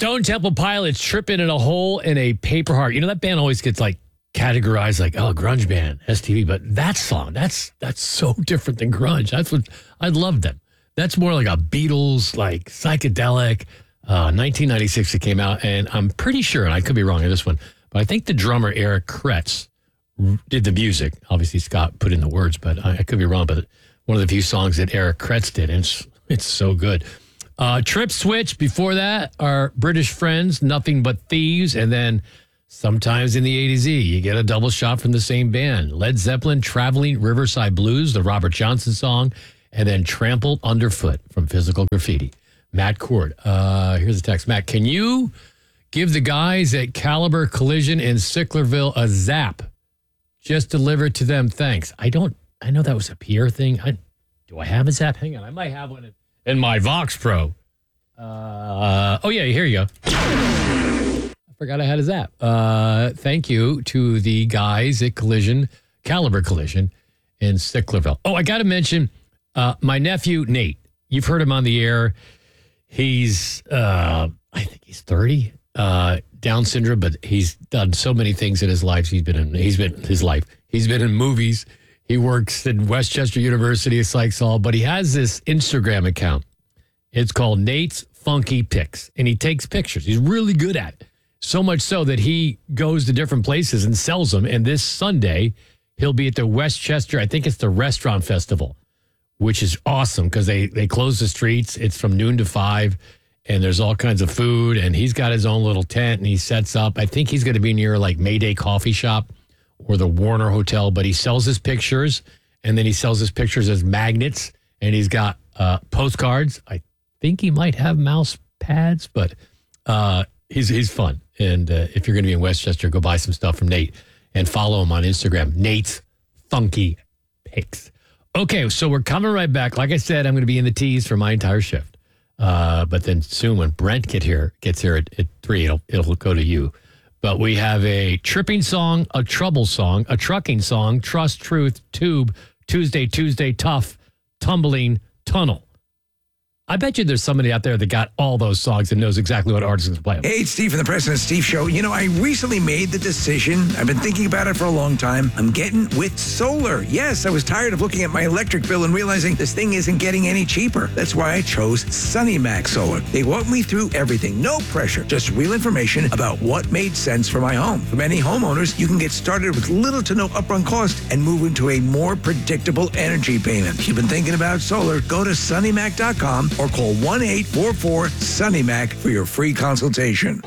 Stone Temple Pilots, Tripping in a Hole in a Paper Heart. You know, that band always gets like categorized like, oh, grunge band, STV. But that song, that's so different than grunge. That's what I love them. That's more like a Beatles, like psychedelic. 1996 it came out, and I'm pretty sure, and I could be wrong on this one, but I think the drummer Eric Kretz did the music. Obviously, Scott put in the words, but I could be wrong. But one of the few songs that Eric Kretz did, and it's so good. Trip Switch, before that, our British friends, Nothing But Thieves, and then sometimes in the A to Z, you get a double shot from the same band. Led Zeppelin, Traveling Riverside Blues, the Robert Johnson song, and then Trampled Underfoot from Physical Graffiti. Matt Cord. Here's a text. Matt, can you give the guys at Caliber Collision in Sicklerville a zap? Just deliver it to them. Thanks. I know that was a Pierre thing. Do I have a zap? Hang on. I might have one in my Vox Pro. Oh, yeah. Here you go. I forgot I had a zap. Thank you to the guys at Caliber Collision in Sicklerville. Oh, I got to mention my nephew, Nate. You've heard him on the air. He's, I think he's 30, Down syndrome, but he's done so many things in his life. He's been in movies. He works in Westchester University at Sykes Hall, but he has this Instagram account. It's called Nate's Funky Pics, and he takes pictures. He's really good at it. So much so that he goes to different places and sells them. And this Sunday, he'll be at the Westchester, I think it's the Restaurant Festival, which is awesome because they close the streets. It's from noon to 5, and there's all kinds of food, and he's got his own little tent, and he sets up. I think he's going to be near like Mayday Coffee Shop or the Warner Hotel, but he sells his pictures, and then he sells his pictures as magnets, and he's got postcards. I think he might have mouse pads, but he's fun. And if you're going to be in Westchester, go buy some stuff from Nate and follow him on Instagram, Nate's Funky Pics. Okay, so we're coming right back. Like I said, I'm going to be in the tees for my entire shift. But then soon when Brent gets here at 3, it'll go to you. But we have a tripping song, a trouble song, a trucking song, Trust, Truth, Tube, Tuesday, Tough, Tumbling, Tunnel. I bet you there's somebody out there that got all those songs and knows exactly what artists play them. Hey, it's Steve from the President Steve Show. You know, I recently made the decision. I've been thinking about it for a long time. I'm getting with solar. Yes, I was tired of looking at my electric bill and realizing this thing isn't getting any cheaper. That's why I chose SunnyMac Solar. They walked me through everything. No pressure. Just real information about what made sense for my home. For many homeowners, you can get started with little to no upfront cost and move into a more predictable energy payment. If you've been thinking about solar, go to sunnymac.com or call 1-844-SunnyMac for your free consultation.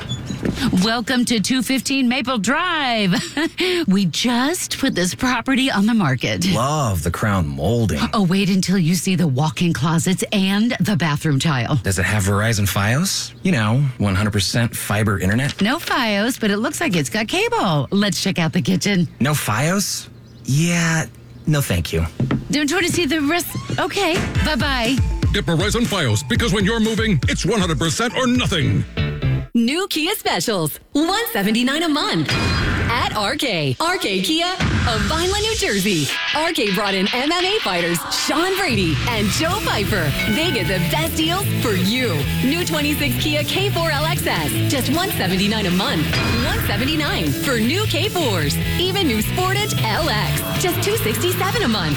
Welcome to 215 Maple Drive. We just put this property on the market. Love the crown molding. Oh, wait until you see the walk-in closets and the bathroom tile. Does it have Verizon Fios? You know, 100% fiber internet? No Fios, but it looks like it's got cable. Let's check out the kitchen. No Fios? Yeah, no thank you. Don't you want to see the rest? Okay, bye-bye. Get Verizon Fios, because when you're moving, it's 100% or nothing. New Kia specials, $179 a month at RK. RK Kia of Vineland, New Jersey. RK brought in MMA fighters Sean Brady and Joe Piper. They get the best deals for you. New 26 Kia K4 LXS, just $179 a month. $179 for new K4s. Even new Sportage LX, just $267 a month.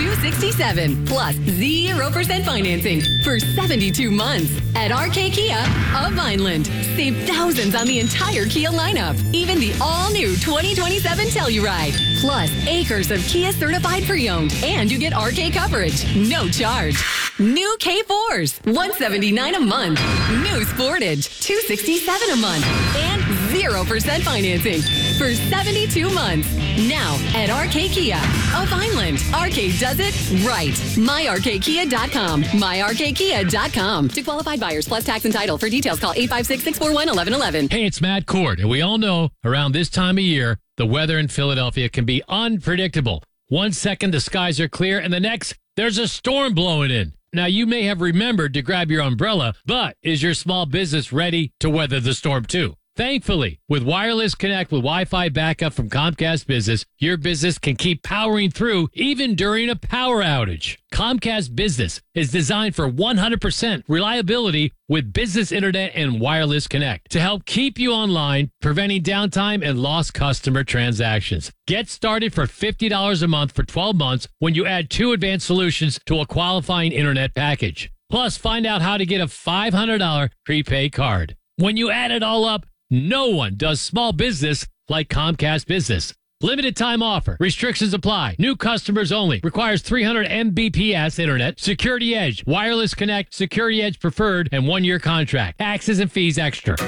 $267 plus 0% financing for 72 months at RK Kia of Vineland. Save thousands on the entire Kia lineup. Even the all-new 2027 Telluride. Plus acres of Kia certified pre-owned. And you get RK coverage. No charge. New K4s. $179 a month. New Sportage. $267 a month. And 0% financing for 72 months. Now at RK Kia of Vineland. RK does it right. MyRKKia.com. MyRKKia.com. To qualified buyers plus tax and title. For details, call 856-641-1111. Hey, it's Matt Cord, and we all know around this time of year, the weather in Philadelphia can be unpredictable. 1 second, the skies are clear, and the next, there's a storm blowing in. Now, you may have remembered to grab your umbrella, but is your small business ready to weather the storm too? Thankfully, with Wireless Connect with Wi-Fi backup from Comcast Business, your business can keep powering through even during a power outage. Comcast Business is designed for 100% reliability with business internet and Wireless Connect to help keep you online, preventing downtime and lost customer transactions. Get started for $50 a month for 12 months when you add 2 advanced solutions to a qualifying internet package. Plus, find out how to get a $500 prepaid card. When you add it all up, no one does small business like Comcast Business. Limited time offer. Restrictions apply. New customers only. Requires 300 Mbps internet. Security Edge. Wireless Connect. Security Edge Preferred. And 1-year contract. Taxes and fees extra.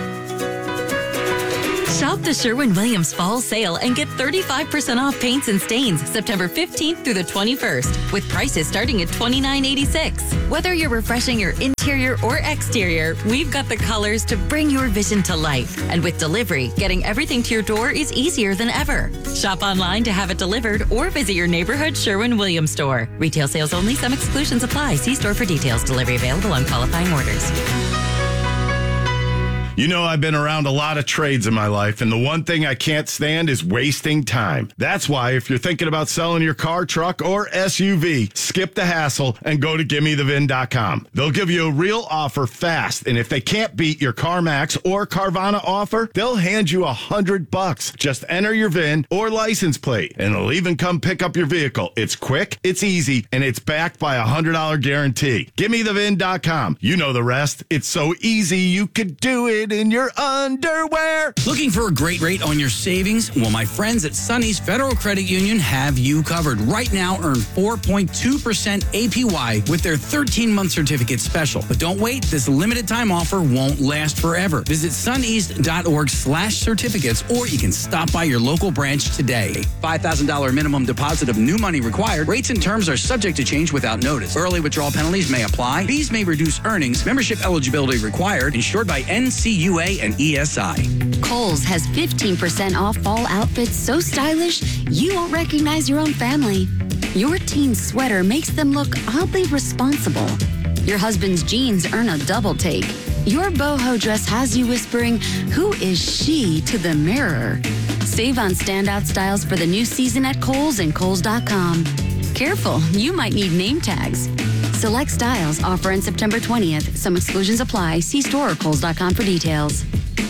Shop the Sherwin-Williams Fall Sale and get 35% off paints and stains September 15th through the 21st, with prices starting at $29.86. Whether you're refreshing your interior or exterior, we've got the colors to bring your vision to life. And with delivery, getting everything to your door is easier than ever. Shop online to have it delivered or visit your neighborhood Sherwin-Williams store. Retail sales only. Some exclusions apply. See store for details. Delivery available on qualifying orders. You know, I've been around a lot of trades in my life, and the one thing I can't stand is wasting time. That's why if you're thinking about selling your car, truck, or SUV, skip the hassle and go to GimmeTheVin.com. They'll give you a real offer fast, and if they can't beat your CarMax or Carvana offer, they'll hand you $100. Just enter your VIN or license plate, and they'll even come pick up your vehicle. It's quick, it's easy, and it's backed by a $100 guarantee. GimmeTheVin.com. You know the rest. It's so easy you could do it in your underwear. Looking for a great rate on your savings? Well, my friends at Sonny's Federal Credit Union have you covered. Right now, earn 4.2% APY with their 13-month certificate special. But don't wait. This limited time offer won't last forever. Visit suneast.org/certificates, or you can stop by your local branch today. $5,000 minimum deposit of new money required. Rates and terms are subject to change without notice. Early withdrawal penalties may apply. Fees may reduce earnings. Membership eligibility required. Insured by NCUA and ESI. Kohl's has 15% off fall outfits so stylish you won't recognize your own family. Your teen's sweater makes them look oddly responsible. Your husband's jeans earn a double take. Your boho dress has you whispering, "Who is she?" to the mirror. Save on standout styles for the new season at Kohl's and Kohls.com. Careful, you might need name tags. Select styles offer on September 20th. Some exclusions apply. See store or Kohls.com for details.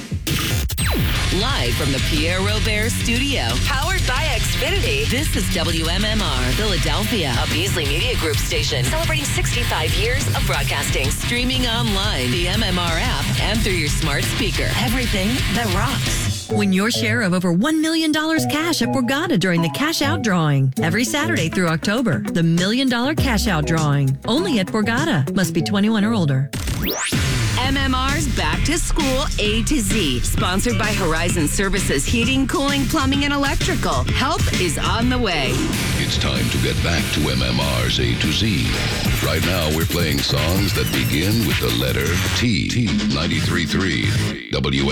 Live from the Pierre Robert Studio, powered by Xfinity, this is WMMR Philadelphia, a Beasley Media Group station celebrating 65 years of broadcasting. Streaming online, the MMR app, and through your smart speaker. Everything that rocks. Win your share of over $1 million cash at Borgata during the Cash Out Drawing. Every Saturday through October, the $1 Million Cash Out Drawing. Only at Borgata. Must be 21 or older. MMR's Back to School A to Z, sponsored by Horizon Services Heating, Cooling, Plumbing, and Electrical. Help is on the way. It's time to get back to MMR's A to Z. Right now, we're playing songs that begin with the letter T. 93.3 W.